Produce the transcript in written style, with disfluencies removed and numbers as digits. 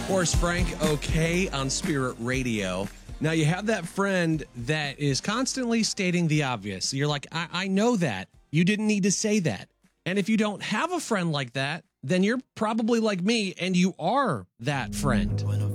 Forrest Frank, okay, on Spirit Radio. Now, you have that friend that is constantly stating the obvious. You're like, I know that. You didn't need to say that. And if you don't have a friend like that, then you're probably like me and you are that friend.